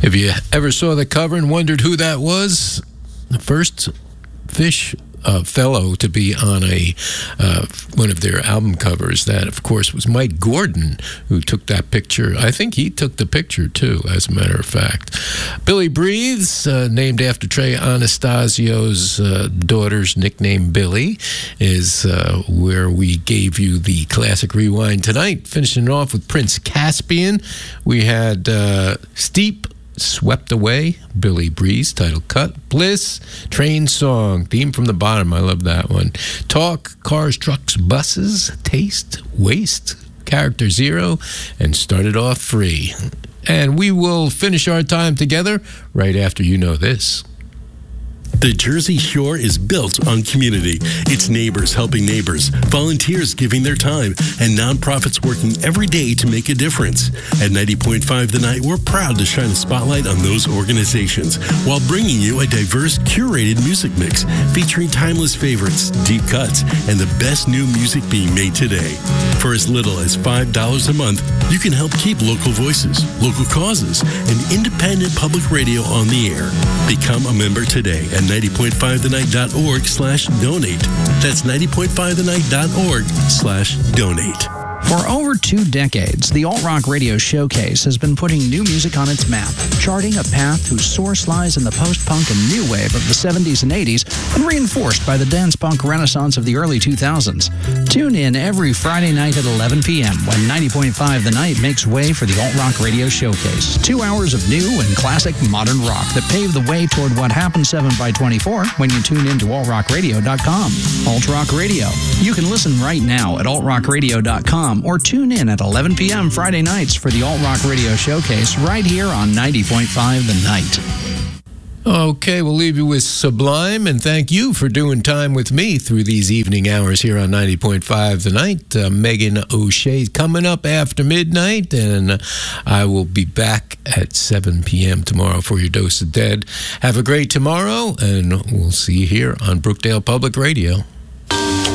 If you ever saw the cover and wondered who that was, the first Fish fellow to be on one of their album covers, that, of course, was Mike Gordon, who took that picture. I think he took the picture, too, as a matter of fact. Billy Breathes, named after Trey Anastasio's daughter's nickname, Billy, is where we gave you the classic rewind tonight. Finishing it off with Prince Caspian, we had Steep, Swept Away, Billy Breeze, title cut. Bliss, Train Song, theme from the bottom, I love that one. Talk, Cars, Trucks, Buses, Taste, Waste, Character Zero, and started off Free. And we will finish our time together right after you know this. The Jersey Shore is built on community. It's neighbors helping neighbors, volunteers giving their time, and nonprofits working every day to make a difference. At 90.5 The Night, we're proud to shine a spotlight on those organizations while bringing you a diverse, curated music mix featuring timeless favorites, deep cuts, and the best new music being made today. For as little as $5 a month, you can help keep local voices, local causes, and independent public radio on the air. Become a member today at 90.5thenight.org/donate. That's 90.5thenight.org/donate. For over 2 decades, the Alt Rock Radio Showcase has been putting new music on its map, charting a path whose source lies in the post-punk and new wave of the 70s and 80s, and reinforced by the dance-punk renaissance of the early 2000s. Tune in every Friday night at 11 p.m. when 90.5 The Night makes way for the Alt Rock Radio Showcase. 2 hours of new and classic modern rock that pave the way toward what happens 7x24 when you tune in to altrockradio.com. Alt Rock Radio. You can listen right now at altrockradio.com or tune in at 11 p.m. Friday nights for the Alt Rock Radio Showcase right here on 90.5 The Night. Okay, we'll leave you with Sublime, and thank you for doing time with me through these evening hours here on 90.5 The Night. Megan O'Shea coming up after midnight, and I will be back at 7 p.m. tomorrow for your dose of Dead. Have a great tomorrow, and we'll see you here on Brookdale Public Radio.